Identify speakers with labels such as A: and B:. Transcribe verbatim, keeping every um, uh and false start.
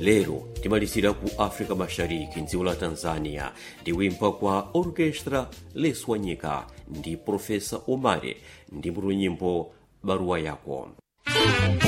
A: lero timalizira ku africa mashariki mdziko la tanzania ndi wimba kwa orchestra leswanyika ndi profesa omare ndi mutu nyimbo barua yako.